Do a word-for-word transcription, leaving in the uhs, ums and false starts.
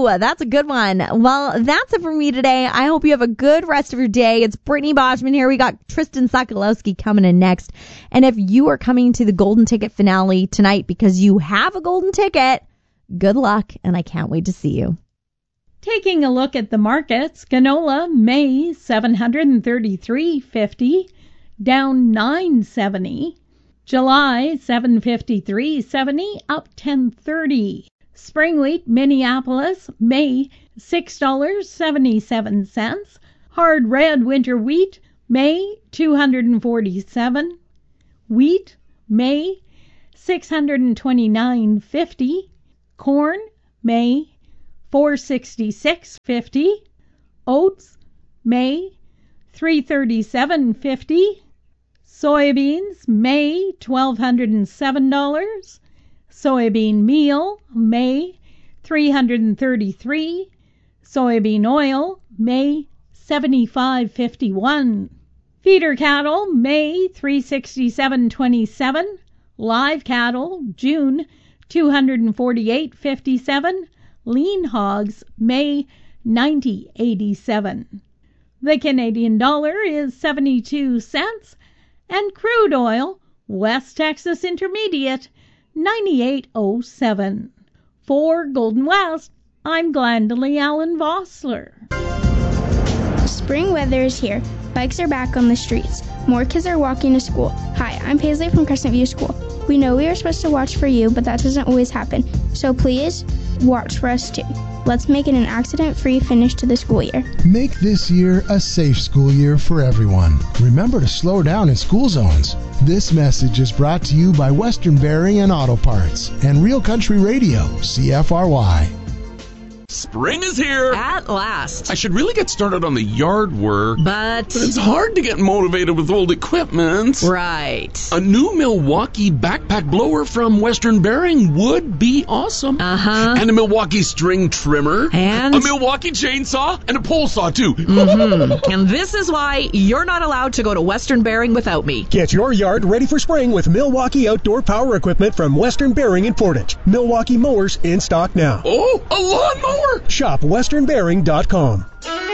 that's a good one. Well, that's it for me today. I hope you have a good rest of your day. It's Brittany Boschman here. We got Tristan Sokolowski coming in next. And if you are coming to the Golden Ticket finale tonight because you have a golden ticket, good luck, and I can't wait to see you. Taking a look at the markets, canola, May, seven hundred thirty-three fifty, down nine seventy. July, seven fifty-three seventy, up ten thirty. Spring wheat, Minneapolis, May, six dollars and seventy-seven cents. Hard red winter wheat, May, two hundred forty-seven. Wheat, May, six hundred twenty-nine fifty. Corn, May, four sixty-six fifty. Oats, May, three thirty-seven fifty. Soybeans, May, twelve hundred seven dollars. Soybean meal, May, three hundred thirty-three. Soybean oil, May, seventy-five fifty-one. Feeder cattle, May, three sixty-seven twenty-seven. Live cattle, June, two hundred forty-eight fifty-seven. Lean hogs, May, ninety eighty-seven. The Canadian dollar is seventy-two cents. And crude oil, West Texas Intermediate, ninety-eight oh seven. For Golden West, I'm Glendalee Allen Vossler. Spring weather is here. Bikes are back on the streets. More kids are walking to school. Hi, I'm Paisley from Crescent View School. We know we are supposed to watch for you, but that doesn't always happen. So please, watch for us too. Let's make it an accident-free finish to the school year. Make this year a safe school year for everyone. Remember to slow down in school zones. This message is brought to you by Western Bearing and Auto Parts and Real Country Radio, C F R Y. Spring is here. At last. I should really get started on the yard work. But... But it's hard to get motivated with old equipment. Right. A new Milwaukee backpack blower from Western Bearing would be awesome. Uh-huh. And a Milwaukee string trimmer. And? A Milwaukee chainsaw. And a pole saw, too. Mm-hmm. And this is why you're not allowed to go to Western Bearing without me. Get your yard ready for spring with Milwaukee outdoor power equipment from Western Bearing in Portage. Milwaukee mowers in stock now. Oh, a lawnmower! Shop western bearing dot com.